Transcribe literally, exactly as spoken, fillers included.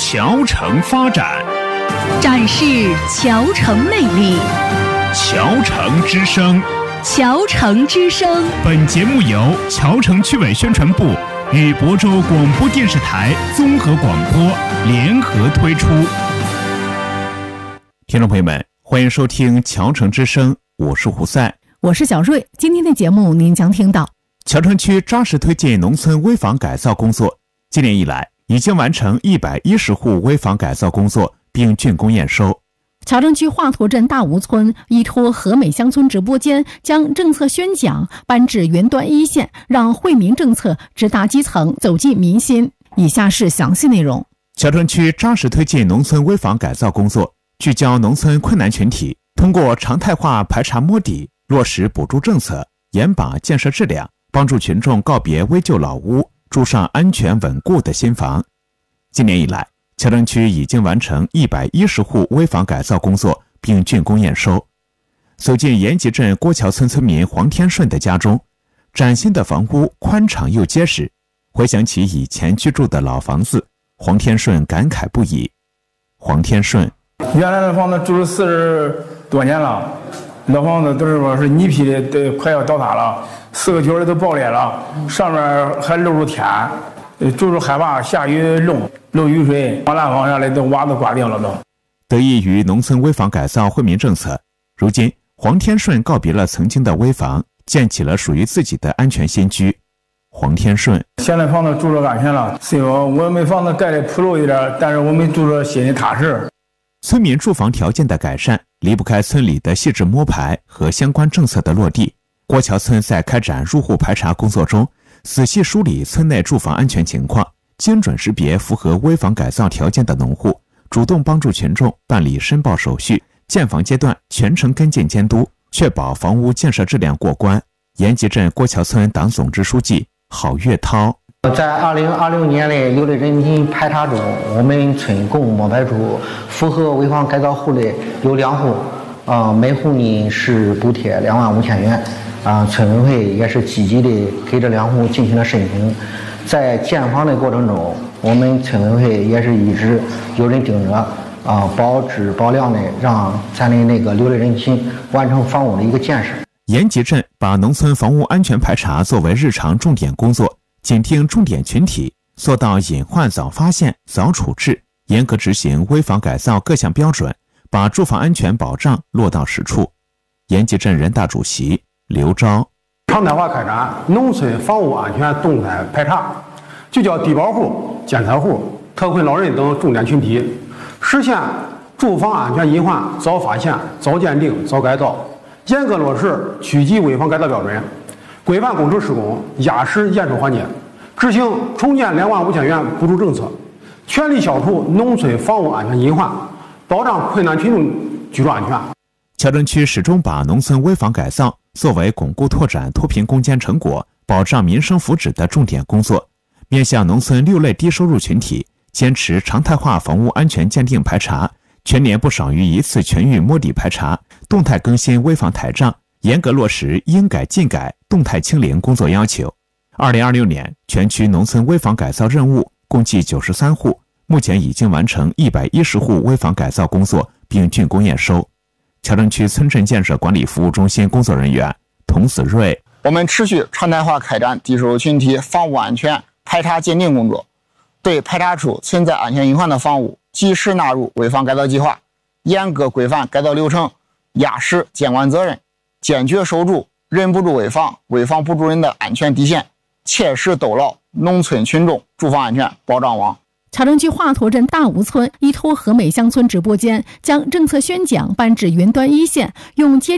桥城发展， 展示桥城魅力。 桥城之声， 桥城之声。 本节目由桥城区委宣传部与亳州广播电视台综合广播联合推出。听众朋友们，欢迎收听桥城之声，我是胡赛， 我是小瑞。今天的节目您将听到： 桥城区扎实推进农村危房改造工作，今年以来已经完成一百一十户危房改造工作，并竣工验收。 桥城区华佗镇大吴村依托和美乡村直播间，将政策宣讲搬至云端一线，让惠民政策直达基层，走进民心。以下是详细内容。 桥城区扎实推进农村危房改造工作，聚焦农村困难群体，通过常态化排查摸底，落实补助政策，严把建设质量，帮助群众告别危旧老屋，住上安全稳固的新房。今年以来，桥城区已经完成一百一十户危房改造工作，并竣工验收。走进延吉镇郭桥村村民黄天顺的家中，崭新的房屋宽敞又结实。回想起以前居住的老房子，黄天顺感慨不已。黄天顺： 原来的房子住了四十多年了，老房子都是说是泥坯的，都快要倒塌了，四个角的都爆裂了，上面还露着天，住着害怕下雨漏漏雨水，往南方下来都瓦都刮掉了都。 得益于农村危房改造惠民政策，如今黄天顺告别了曾经的危房，建起了属于自己的安全新居。黄天顺： 现在房子住着安全了，虽然我们房子盖的铺路一点，但是我们住着心里踏实。 村民住房条件的改善离不开村里的细致摸排和相关政策的落地。郭桥村在开展入户排查工作中，仔细梳理村内住房安全情况，精准识别符合危房改造条件的农户，主动帮助群众办理申报手续，建房阶段全程跟进监督，确保房屋建设质量过关。延吉镇郭桥村党总支书记郝月涛： 在二零二六年的六类人品排查中，我们村共摸排出符合危房改造户的有两户，啊、呃，每户呢是补贴两万五千元，啊、呃，村委会也是积极的给这两户进行了申请。在建房的过程中，我们村委会也是一直有人盯着，啊、呃，保质保量的让咱的那个六类人品完成房屋的一个建设。 延吉镇把农村房屋安全排查作为日常重点工作，紧盯重点群体，做到隐患早发现、早处置，严格执行危房改造各项标准，把住房安全保障落到实处。延吉镇人大主席刘钊： 常态化开展农村房屋安全动态排查，聚焦低保户、监测户、特困老人等重点群体，实现住房安全隐患早发现、早鉴定、早改造，严格落实区级危房改造标准，规范工程施工、压实验收环节，执行重建两万五千元补助政策，全力消除农村房屋安全隐患，保障困难群众居住安全。 桥城区始终把农村危房改造作为巩固拓展脱贫攻坚成果、保障民生福祉的重点工作，面向农村六类低收入群体，坚持常态化房屋安全鉴定排查，全年不少于一次全域摸底排查，动态更新危房台账，严格落实应改尽改、动态清零工作要求。二零二六年，全区农村危房改造任务共计九十三户，目前已经完成一百一十户危房改造工作，并竣工验收。桥城区村镇建设管理服务中心工作人员童子瑞： 我们持续常态化开展低收入群体房屋安全排查鉴定工作，对排查出存在安全隐患的房屋，及时纳入危房改造计划，严格规范改造流程，压实监管责任，坚决守住人不住危房、危房不住人的安全底线，切实兜牢农村群众住房安全保障网。 桥城区华佗镇大吴村依托和美乡村直播间，将政策宣讲搬至云端一线，用接